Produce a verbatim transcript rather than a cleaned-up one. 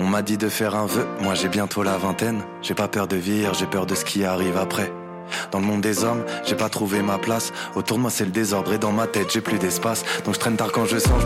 On m'a dit de faire un vœu, moi j'ai bientôt la vingtaine. J'ai pas peur de vieillir, j'ai peur de ce qui arrive après. Dans le monde des hommes, j'ai pas trouvé ma place. Autour de moi c'est le désordre et dans ma tête j'ai plus d'espace. Donc je traîne tard quand je sens, je